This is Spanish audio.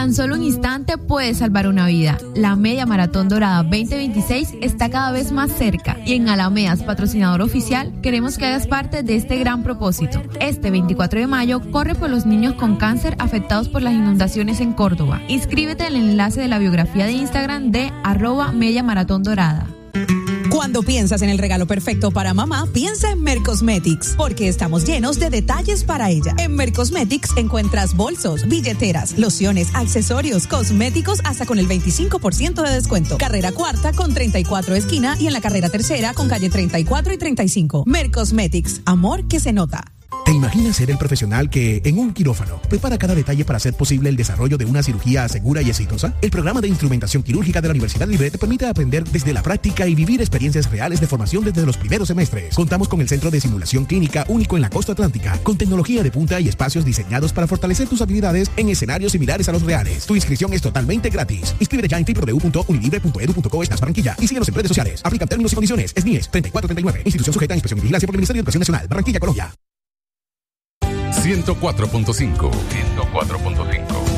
Tan solo un instante puede salvar una vida. La Media Maratón Dorada 2026 está cada vez más cerca y en Alamedas, patrocinador oficial, queremos que hagas parte de este gran propósito. Este 24 de mayo corre por los niños con cáncer afectados por las inundaciones en Córdoba. Inscríbete en el enlace de la biografía de Instagram de @mediamaratondorada. Cuando piensas en el regalo perfecto para mamá, piensa en Mercosmetics, porque estamos llenos de detalles para ella. En Mercosmetics encuentras bolsos, billeteras, lociones, accesorios, cosméticos hasta con el 25% de descuento. Carrera Cuarta con 34 esquina y en la carrera Tercera con calle 34 y 35. Mercosmetics, amor que se nota. ¿Te imaginas ser el profesional que, en un quirófano, prepara cada detalle para hacer posible el desarrollo de una cirugía segura y exitosa? El programa de instrumentación quirúrgica de la Universidad Libre te permite aprender desde la práctica y vivir experiencias reales de formación desde los primeros semestres. Contamos con el Centro de Simulación Clínica único en la costa atlántica, con tecnología de punta y espacios diseñados para fortalecer tus habilidades en escenarios similares a los reales. Tu inscripción es totalmente gratis. Inscríbete ya en www.unilibre.edu.co/Barranquilla y síguenos en redes sociales. Aplican términos y condiciones. SNIES 3439. Institución sujeta a inspección y vigilancia por el Ministerio de Educación Nacional. Barranquilla, Colombia. 104.5